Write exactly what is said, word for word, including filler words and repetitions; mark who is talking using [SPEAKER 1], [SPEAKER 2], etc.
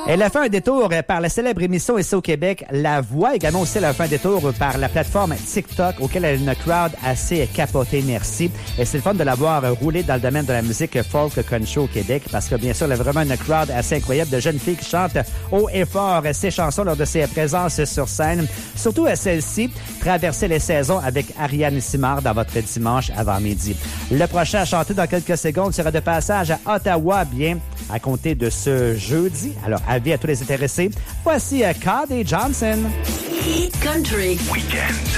[SPEAKER 1] Elle a fait un détour par la célèbre émission ici au Québec, La Voix. Également aussi, elle a fait un détour par la plateforme TikTok, auquel elle a une crowd assez capotée, merci. Et c'est le fun de la voir rouler dans le domaine de la musique folk country au Québec, parce que bien sûr, elle a vraiment une crowd assez incroyable de jeunes filles qui chantent haut et fort ses chansons lors de ses présences sur scène. Surtout à celle-ci, Traverser les saisons avec Ariane Simard dans votre dimanche avant midi. Le prochain à chanter dans quelques secondes sera de passage à Ottawa, bien à compter de ce jeudi. Alors, avis à tous les intéressés. Voici Cody Johnson.
[SPEAKER 2] Hit Country Weekend.